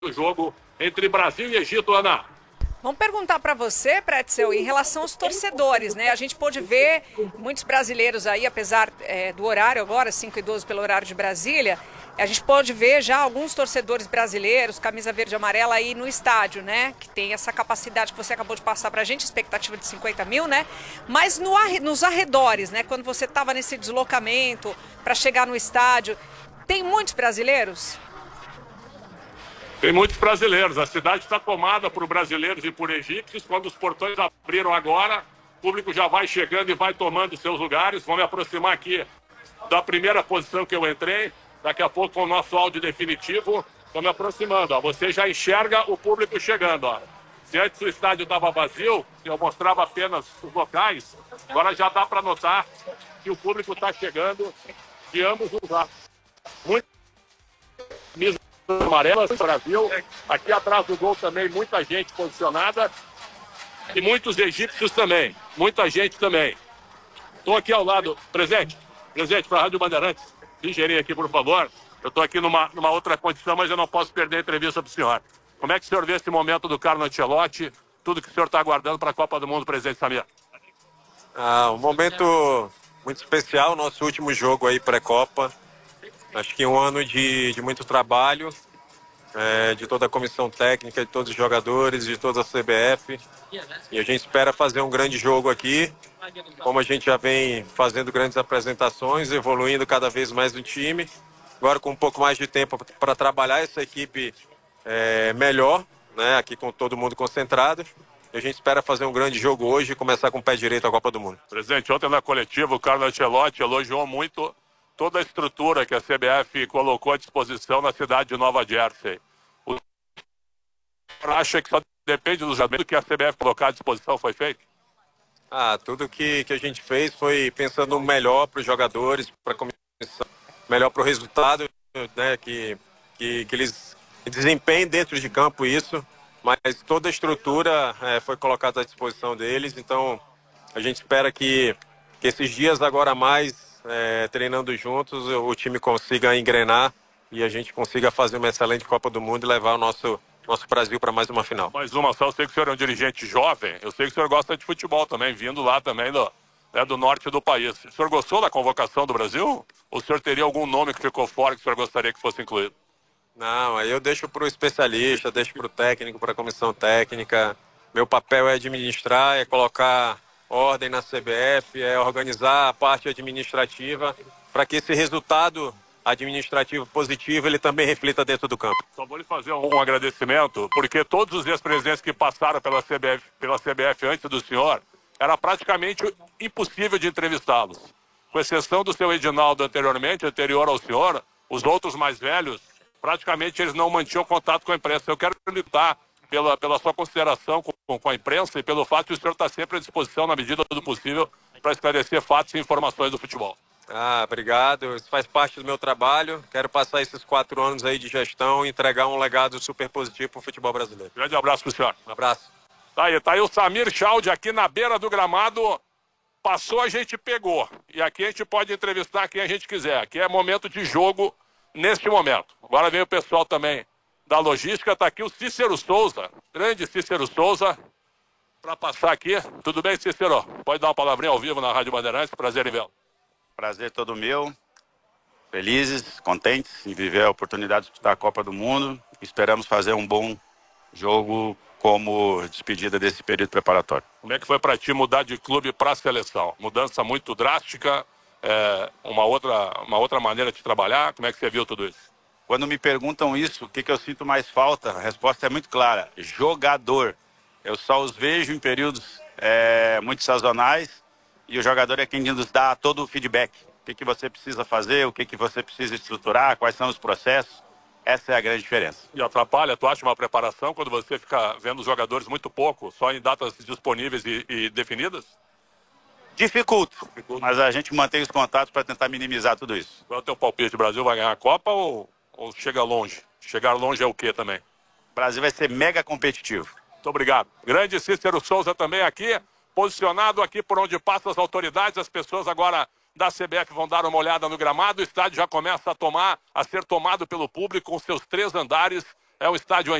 do jogo entre Brasil e Egito, Ana. Vamos perguntar para você, Pretzel, em relação aos torcedores, né? A gente pôde ver muitos brasileiros aí, apesar do horário agora, 5:12 pelo horário de Brasília, a gente pôde ver já alguns torcedores brasileiros, camisa verde e amarela aí no estádio, né? Que tem essa capacidade que você acabou de passar para a gente, expectativa de 50 mil, né? Mas nos arredores, né? Quando você estava nesse deslocamento para chegar no estádio, tem muitos brasileiros? Tem muitos brasileiros. A cidade está tomada por brasileiros e por egípcios. Quando os portões abriram agora, o público já vai chegando e vai tomando seus lugares. Vou me aproximar aqui da primeira posição que eu entrei. Daqui a pouco, com o nosso áudio definitivo, estou me aproximando. Ó. Você já enxerga o público chegando. Ó. Se antes o estádio estava vazio, eu mostrava apenas os locais, agora já dá para notar que o público está chegando de ambos os lados. Muito amarelas do Brasil. Aqui atrás do gol também muita gente posicionada e muitos egípcios também. Muita gente também. Estou aqui ao lado. Presente para a Rádio Bandeirantes. Ligeirem aqui, por favor. Eu estou aqui numa outra condição, mas eu não posso perder a entrevista para o senhor. Como é que o senhor vê esse momento do Carlo Ancelotti? Tudo que o senhor está aguardando para a Copa do Mundo, presidente Samir? Um momento muito especial, nosso último jogo aí pré-Copa. Acho que um ano de muito trabalho, de toda a comissão técnica, de todos os jogadores, de toda a CBF. E a gente espera fazer um grande jogo aqui, como a gente já vem fazendo grandes apresentações, evoluindo cada vez mais no time. Agora com um pouco mais de tempo para trabalhar essa equipe melhor, né, aqui com todo mundo concentrado. E a gente espera fazer um grande jogo hoje e começar com o pé direito a Copa do Mundo. Presidente, ontem na coletiva o Carlo Ancelotti elogiou muito toda a estrutura que a CBF colocou à disposição na cidade de Nova Jersey. O senhor acha que só depende do jogador que a CBF colocar à disposição foi feito? Tudo que a gente fez foi pensando no melhor para os jogadores, para a comissão, melhor para o resultado, né, que eles desempenhem dentro de campo isso, mas toda a estrutura foi colocada à disposição deles, então a gente espera que esses dias agora a mais, treinando juntos, o time consiga engrenar e a gente consiga fazer uma excelente Copa do Mundo e levar o nosso Brasil para mais uma final. Mais uma só, eu sei que o senhor é um dirigente jovem, eu sei que o senhor gosta de futebol também, vindo lá também do norte do país. O senhor gostou da convocação do Brasil? Ou o senhor teria algum nome que ficou fora que o senhor gostaria que fosse incluído? Não, aí eu deixo para o especialista, deixo para o técnico, para a comissão técnica. Meu papel é administrar, é colocar ordem na CBF, é organizar a parte administrativa para que esse resultado administrativo positivo ele também reflita dentro do campo. Só vou lhe fazer um agradecimento, porque todos os ex-presidentes que passaram pela CBF antes do senhor, era praticamente impossível de entrevistá-los. Com exceção do seu Edinaldo anterior ao senhor, os outros mais velhos, praticamente eles não mantinham contato com a imprensa. Eu quero perguntar pela sua consideração com a imprensa e pelo fato de o senhor estar sempre à disposição, na medida do possível, para esclarecer fatos e informações do futebol. Obrigado. Isso faz parte do meu trabalho. Quero passar esses 4 anos aí de gestão e entregar um legado super positivo para o futebol brasileiro. Grande abraço para o senhor. Um abraço. Tá aí o Samir Chaldi aqui na beira do gramado. Passou, a gente pegou. E aqui a gente pode entrevistar quem a gente quiser. Aqui é momento de jogo neste momento. Agora vem o pessoal também da logística. Está aqui o Cícero Souza, grande Cícero Souza, para passar aqui. Tudo bem, Cícero? Pode dar uma palavrinha ao vivo na Rádio Bandeirantes. Prazer em vê-lo. Prazer todo meu. Felizes, contentes em viver a oportunidade de disputar a Copa do Mundo. Esperamos fazer um bom jogo como despedida desse período preparatório. Como é que foi para ti mudar de clube para a seleção? Mudança muito drástica, uma outra maneira de trabalhar? Como é que você viu tudo isso? Quando me perguntam isso, o que eu sinto mais falta? A resposta é muito clara: jogador. Eu só os vejo em períodos muito sazonais e o jogador é quem nos dá todo o feedback. O que você precisa fazer, o que você precisa estruturar, quais são os processos. Essa é a grande diferença. E atrapalha, tu acha, uma preparação quando você fica vendo os jogadores muito pouco, só em datas disponíveis e definidas? Dificulta, mas a gente mantém os contatos para tentar minimizar tudo isso. Qual é o teu palpite? O Brasil vai ganhar a Copa ou chega longe? Chegar longe é o quê também? O Brasil vai ser mega competitivo. Muito obrigado. Grande Cícero Souza também aqui, posicionado aqui por onde passam as autoridades. As pessoas agora da CBF vão dar uma olhada no gramado. O estádio já começa a ser tomado pelo público com seus 3 andares. É um estádio